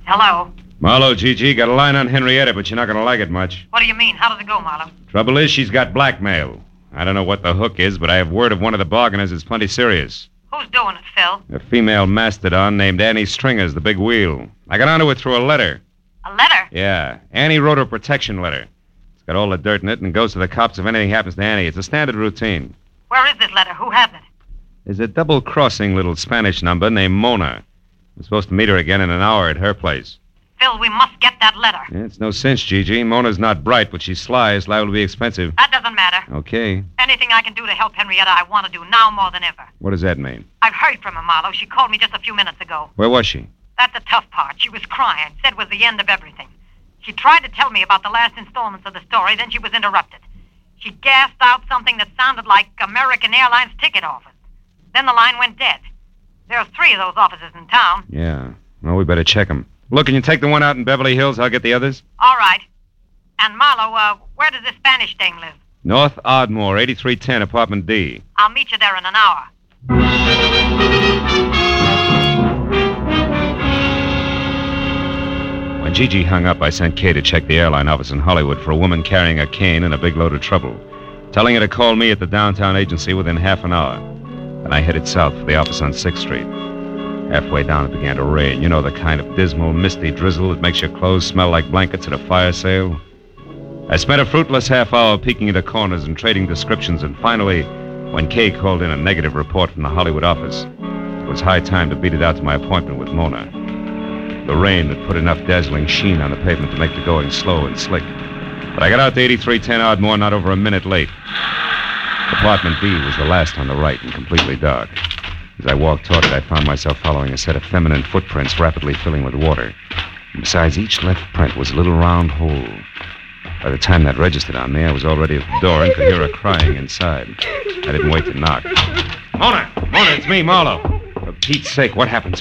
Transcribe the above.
Hello. Marlo, Gigi, got a line on Henrietta, but you're not going to like it much. What do you mean? How does it go, Marlo? Trouble is, she's got blackmail. I don't know what the hook is, but I have word of one of the bargainers is plenty serious. Who's doing it, Phil? A female mastodon named Annie Stringer's the big wheel. I got onto it through a letter. A letter? Yeah. Annie wrote her a protection letter. It's got all the dirt in it and goes to the cops if anything happens to Annie. It's a standard routine. Where is this letter? Who has it? There's a double-crossing little Spanish number named Mona. I'm supposed to meet her again in an hour at her place. Phil, we must get that letter. Yeah, it's no cinch, Gigi. Mona's not bright, but she's sly. It's liable to be expensive. That doesn't matter. Okay. Anything I can do to help Henrietta, I want to do now more than ever. What does that mean? I've heard from her, Marlo. She called me just a few minutes ago. Where was she? That's the tough part. She was crying. Said it was the end of everything. She tried to tell me about the last installments of the story, then she was interrupted. She gasped out something that sounded like American Airlines ticket office. Then the line went dead. There are 3 of those offices in town. Yeah. Well, we better check them. Look, can you take the one out in Beverly Hills? I'll get the others. All right. And Marlo, where does this Spanish dame live? North Ardmore, 8310, apartment D. I'll meet you there in an hour. When Gigi hung up, I sent Kay to check the airline office in Hollywood for a woman carrying a cane and a big load of trouble, telling her to call me at the downtown agency within half an hour. Then I headed south for the office on 6th Street. Halfway down, it began to rain. You know, the kind of dismal, misty drizzle that makes your clothes smell like blankets at a fire sale? I spent a fruitless half hour peeking into corners and trading descriptions, and finally, when Kay called in a negative report from the Hollywood office, it was high time to beat it out to my appointment with Mona. The rain had put enough dazzling sheen on the pavement to make the going slow and slick. But I got out to 8310 Ardmore not over a minute late. Apartment B was the last on the right and completely dark. As I walked toward it, I found myself following a set of feminine footprints rapidly filling with water. And besides each left print was a little round hole. By the time that registered on me, I was already at the door and could hear her crying inside. I didn't wait to knock. Mona! Mona, it's me, Marlo. For Pete's sake, what happened to her?